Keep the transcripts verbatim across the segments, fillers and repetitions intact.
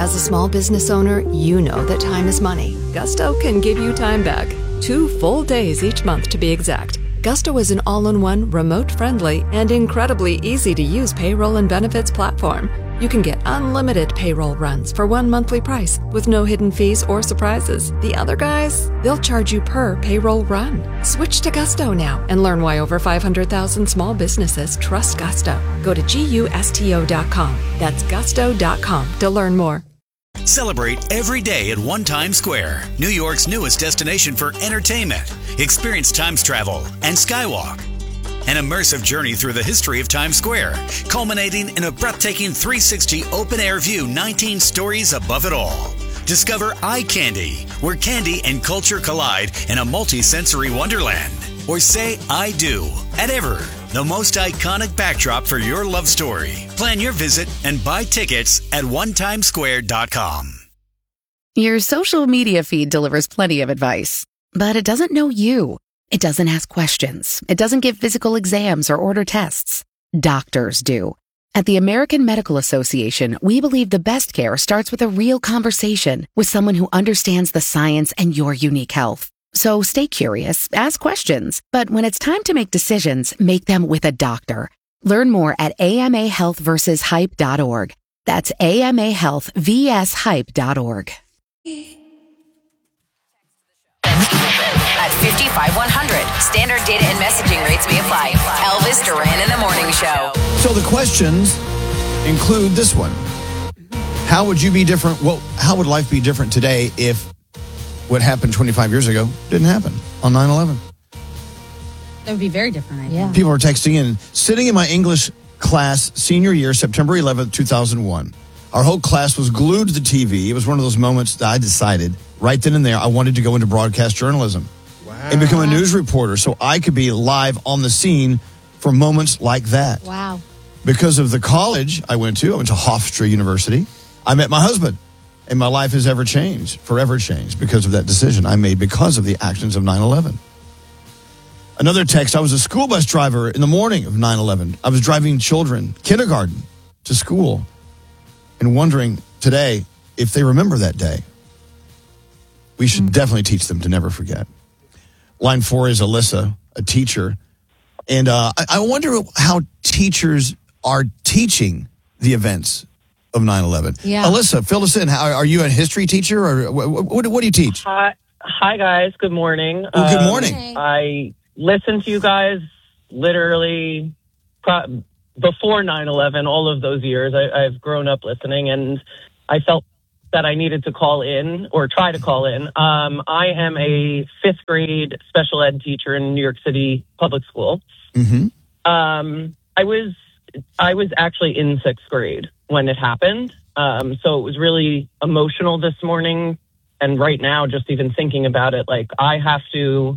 As a small business owner, you know that time is money. Gusto can give you time back. Two full days each month to be exact. Gusto is an all-in-one, remote-friendly, and incredibly easy-to-use payroll and benefits platform. You can get unlimited payroll runs for one monthly price with no hidden fees or surprises. The other guys, they'll charge you per payroll run. Switch to Gusto now and learn why over five hundred thousand small businesses trust Gusto. Go to gusto dot com. That's gusto dot com to learn more. Celebrate every day at One Times Square, New York's newest destination for entertainment. Experience Times travel and Skywalk. An immersive journey through the history of Times Square, culminating in a breathtaking three sixty open-air view nineteen stories above it all. Discover Eye Candy, where candy and culture collide in a multi-sensory wonderland. Or say I do at Ever, the most iconic backdrop for your love story. Plan your visit and buy tickets at one times square dot com. Your social media feed delivers plenty of advice, but it doesn't know you. It doesn't ask questions. It doesn't give physical exams or order tests. Doctors do. At the American Medical Association, we believe the best care starts with a real conversation with someone who understands the science and your unique health. So stay curious, ask questions, but when it's time to make decisions, make them with a doctor. Learn more at A M A health versus hype dot org. That's A M A health versus hype dot org. At fifty-five one hundred, standard data and messaging rates may apply. Elvis Duran in the Morning Show. So the questions include this one. How would you be different? Well, how would life be different today if what happened twenty-five years ago didn't happen on nine eleven? That would be very different, I think. Yeah. People are texting in. Sitting in my English class senior year, September eleventh, two thousand one. Our whole class was glued to the T V. It was one of those moments that I decided right then and there I wanted to go into broadcast journalism. Wow. And become a news reporter so I could be live on the scene for moments like that. Wow. Because of the college I went to, I went to Hofstra University, I met my husband. And my life has ever changed, forever changed, because of that decision I made because of the actions of nine eleven. Another text, I was a school bus driver in the morning of nine eleven. I was driving children, kindergarten, to school, and wondering today if they remember that day. We should mm-hmm. definitely teach them to never forget. Line four is Alyssa, a teacher. And uh, I, I wonder how teachers are teaching the events of nine eleven. Yeah. Alyssa, fill us in. How, are you a history teacher or what, what, what do you teach? Hi, hi guys. Good morning. Well, good morning. Um, I listened to you guys literally pro- before nine eleven, all of those years. I, I've grown up listening, and I felt that I needed to call in or try to call in. Um, I am a fifth grade special ed teacher in New York City public school. Mm-hmm. Um, I was I was actually in sixth grade when it happened. Um, so it was really emotional this morning. And right now, just even thinking about it, like I have to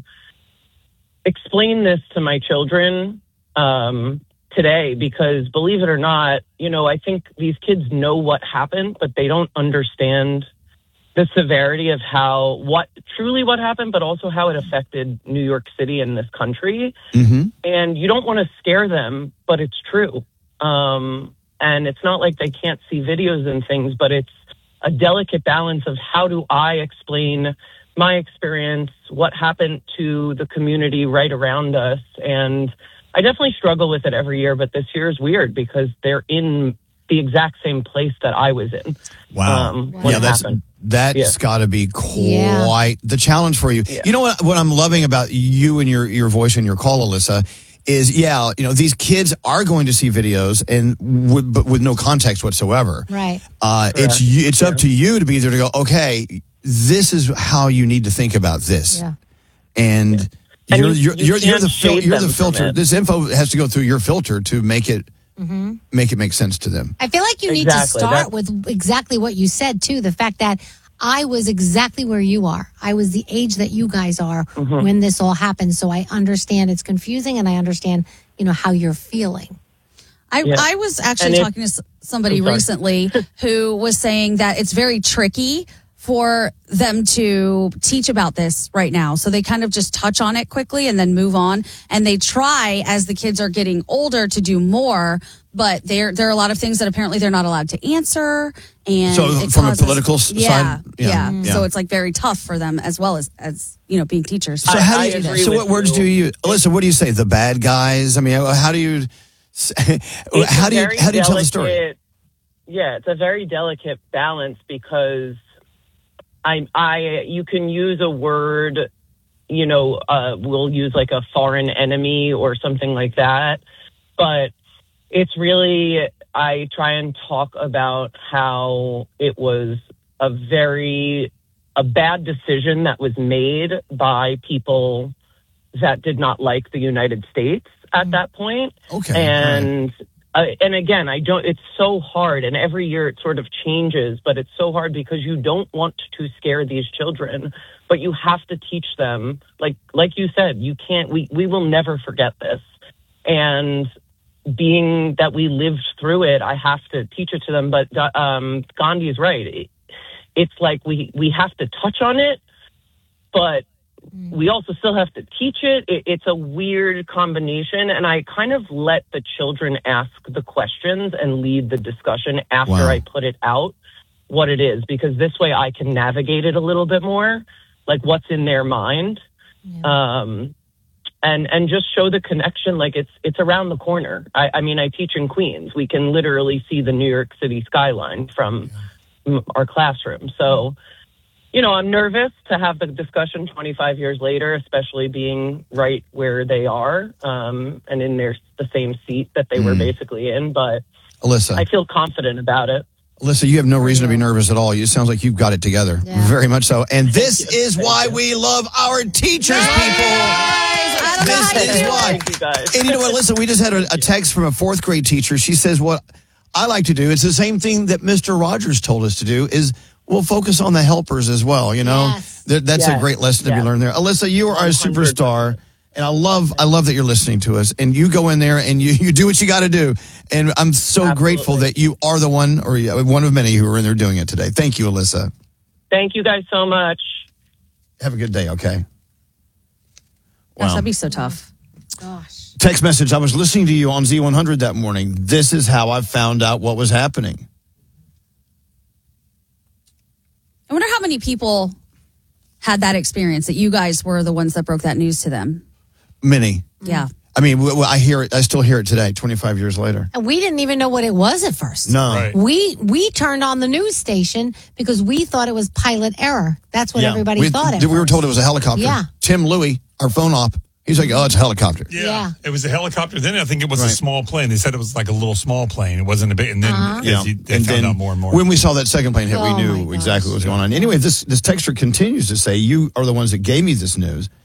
explain this to my children um, today, because believe it or not, you know, I think these kids know what happened, but they don't understand the severity of how, what truly what happened, but also how it affected New York City and this country. Mm-hmm. And you don't want to scare them, but it's true. Um, and it's not like they can't see videos and things, but it's a delicate balance of how do I explain my experience, what happened to the community right around us. And I definitely struggle with it every year, but this year is weird because they're in the exact same place that I was in. Wow. Um, wow. When yeah, it that's, happened. that's yeah. got to be quite yeah. the challenge for you. Yeah. You know what, what I'm loving about you and your, your voice and your call, Alyssa, is, yeah, you know, these kids are going to see videos and with, but with no context whatsoever. Right. Uh, it's it's up to you to be there to go, okay, this is how you need to think about this. Yeah. And, yeah. you're, and you're, you, you're, you you're the fil- you're the filter. It. This info has to go through your filter to make it mm-hmm. make it make sense to them. I feel like you exactly. need to start That's- with exactly what you said, too. The fact that I was exactly where you are. I was the age that you guys are mm-hmm. when this all happened. So I understand it's confusing, and I understand, you know, how you're feeling. I, yeah. I was actually and talking to somebody recently who was saying that it's very tricky for them to teach about this right now. So they kind of just touch on it quickly and then move on. And they try, as the kids are getting older, to do more. But there, there are a lot of things that apparently they're not allowed to answer. And so it from causes, a political yeah, side, yeah, yeah, yeah. yeah. So it's like very tough for them as well as, as you know, being teachers. So how I do you, agree so with what words you. do you use? Alyssa, what do you say? The bad guys? I mean, how do you, It's how a do you, very how do you tell the story? delicate- Yeah, it's a very delicate balance because I, I, you can use a word, you know, uh, we'll use like a foreign enemy or something like that. But it's really, I try and talk about how it was a very, a bad decision that was made by people that did not like the United States at that point. Okay. And, Uh, and again, I don't, it's so hard, and every year it sort of changes, but it's so hard because you don't want to scare these children, but you have to teach them, like, like you said, you can't, we, we will never forget this. And being that we lived through it, I have to teach it to them. But, um, Gandhi is right. It, it's like we, we have to touch on it, but we also still have to teach it. it. It's a weird combination. And I kind of let the children ask the questions and lead the discussion after Wow. I put it out what it is, because this way I can navigate it a little bit more, like what's in their mind. Yeah. Um, and, and just show the connection. Like it's, it's around the corner. I, I mean, I teach in Queens. We can literally see the New York City skyline from yeah. our classroom. So, you know, I'm nervous to have the discussion twenty-five years later, especially being right where they are um, and in their the same seat that they mm. were basically in. But Alyssa, I feel confident about it. Alyssa, you have no reason to be nervous at all. It sounds like you've got it together. Yeah. Very much so. And this is Thank why you. we love our teachers, Yes! people. This Thank is you. why. Thank you, guys. And you know what? Listen, we just had a, a text from a fourth grade teacher. She says, what I like to do, it's the same thing that Mister Rogers told us to do, is we'll focus on the helpers as well, you know? Yes. That, that's yes. a great lesson yes. to be learned there. Alyssa, you are a one hundred percent. superstar. And I love, I love that you're listening to us. And you go in there and you, you do what you got to do. And I'm so Absolutely. grateful that you are the one, or one of many, who are in there doing it today. Thank you, Alyssa. Thank you guys so much. Have a good day, okay? Gosh, Wow. that'd be so tough. Gosh. Text message, I was listening to you on Z one hundred that morning. This is how I found out what was happening. I wonder how many people had that experience, that you guys were the ones that broke that news to them. Many. Yeah. I mean, w- w- I hear it. I still hear it today, twenty-five years later. And we didn't even know what it was at first. No. Right. We we turned on the news station because we thought it was pilot error. That's what Yeah. everybody we, thought. At We were first. told it was a helicopter. Yeah. Tim Louie, our phone op, he's like, oh, it's a helicopter. Yeah. Yeah. It was a helicopter. Then I think it was Right. a small plane. They said it was like a little small plane. It wasn't a big. And then Uh-huh. as Yeah. you, they And found then out more and more. when we saw that second plane hit, we Oh, knew my gosh. exactly what was going on. Anyway, this, this texter continues to say, you are the ones that gave me this news.